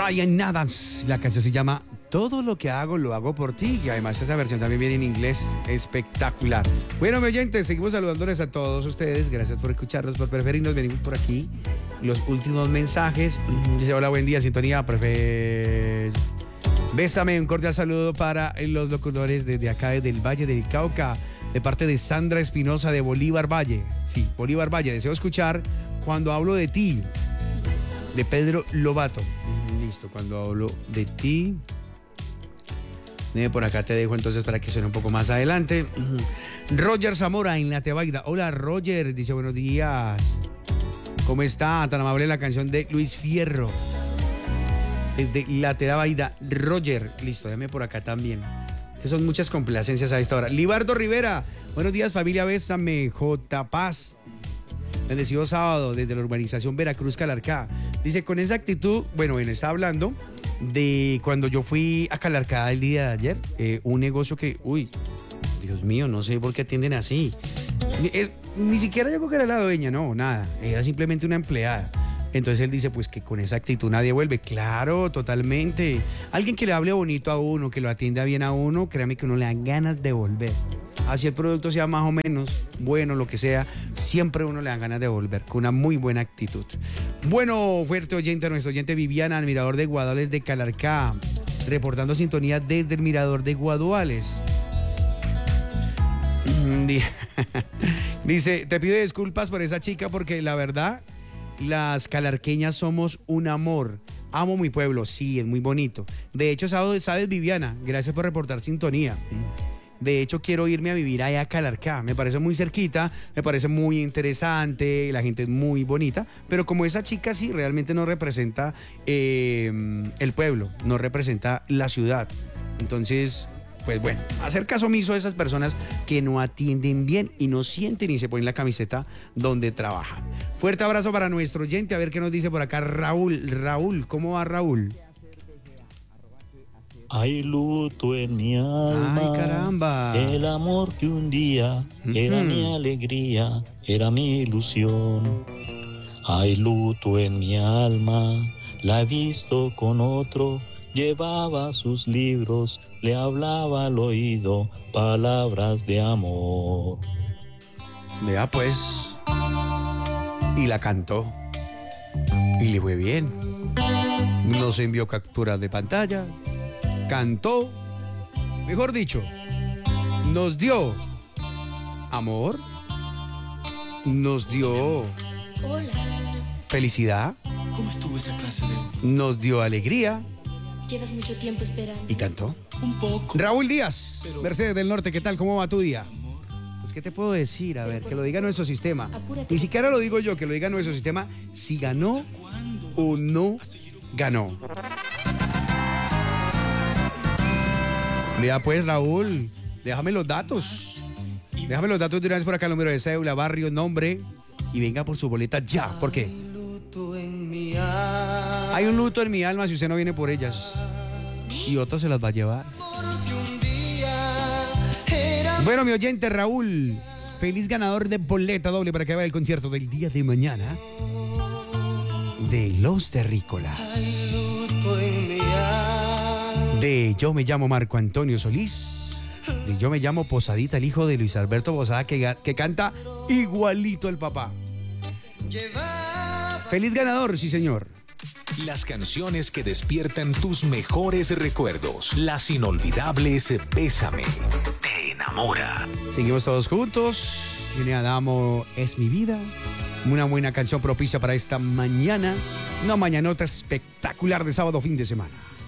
Ryan Adams. La canción se llama Todo lo que hago, lo hago por ti. Y además esa versión también viene en inglés. Espectacular. Bueno, mi oyentes, seguimos saludándoles a todos ustedes. Gracias por escucharnos, por preferirnos. Venimos por aquí. Los últimos mensajes. Dice, hola, buen día, sintonía. Bésame, un cordial saludo para los locutores desde acá, desde el Valle del Cauca. De parte de Sandra Espinosa de Bolívar Valle. Sí, Bolívar Valle. Deseo escuchar Cuando hablo de ti, de Pedro Lobato. Listo, Cuando hablo de ti. Por acá te dejo entonces para que suene un poco más adelante. Roger Zamora en La Tebaida. Hola, Roger. Dice, buenos días. ¿Cómo está? Tan amable la canción de Luis Fierro. Desde La Tebaida. Roger. Listo, déjame por acá también. Que son muchas complacencias a esta hora. Libardo Rivera. Buenos días, familia Bésame. J. Paz. Bendecido sábado desde la urbanización Veracruz, Calarcá. Dice, con esa actitud, bueno, está hablando de cuando yo fui a Calarcá el día de ayer. Un negocio que, uy, Dios mío, no sé por qué atienden así. Ni siquiera yo creo que era la dueña, no, nada. Era simplemente una empleada. Entonces él dice, pues que con esa actitud nadie vuelve. Claro, totalmente. Alguien que le hable bonito a uno, que lo atienda bien a uno, créame que uno le dan ganas de volver. Así el producto sea más o menos bueno, lo que sea, siempre uno le dan ganas de volver, con una muy buena actitud. Bueno, fuerte oyente, nuestro oyente Viviana, el Mirador de Guaduales de Calarcá, reportando sintonía desde el Mirador de Guaduales. Dice, te pido disculpas por esa chica porque la verdad, las calarqueñas somos un amor. Amo mi pueblo, sí, es muy bonito. De hecho, sabes, Viviana, gracias por reportar sintonía. De hecho, quiero irme a vivir allá a Calarcá. Me parece muy cerquita, me parece muy interesante, la gente es muy bonita, pero como esa chica sí realmente no representa el pueblo, no representa la ciudad. Entonces, pues bueno, hacer caso omiso a esas personas que no atienden bien y no sienten y se ponen la camiseta donde trabajan. Fuerte abrazo para nuestro oyente, a ver qué nos dice por acá Raúl. Raúl, ¿cómo va Raúl? Hay luto en mi alma. Ay, caramba. El amor que un día era mi alegría, era mi ilusión. Hay luto en mi alma, la he visto con otro. Llevaba sus libros, le hablaba al oído palabras de amor. Vea pues. Y la cantó. Y le fue bien. Nos envió capturas de pantalla. Cantó, mejor dicho, nos dio amor, nos dio felicidad, ¿Cómo estuvo esa clase de...? nos dio alegría. Llevas mucho tiempo esperando. Y cantó. Un poco. Raúl Díaz, Mercedes del Norte, ¿qué tal? ¿Cómo va tu día? Pues, ¿qué te puedo decir? A ver, que lo diga nuestro sistema. Ni siquiera lo digo yo, que lo diga nuestro sistema, si ganó o no ganó. Vea pues, Raúl, déjame los datos. Déjame los datos de una vez por acá, el número de cédula, barrio, nombre, y venga por su boleta ya. ¿Por qué? Hay un luto en mi alma si usted no viene por ellas. Y otro se las va a llevar. Bueno, mi oyente Raúl, feliz ganador de boleta doble para que vaya al concierto del día de mañana de Los Terrícolas. De Yo me llamo Marco Antonio Solís. De Yo me llamo Posadita, el hijo de Luis Alberto Posada, que canta igualito el papá. Feliz ganador, sí señor. Las canciones que despiertan tus mejores recuerdos. Las inolvidables Bésame. Te enamora. Seguimos todos juntos. Viene Adamo, Es mi vida. Una buena canción propicia para esta mañana. Una mañanota espectacular de sábado, fin de semana.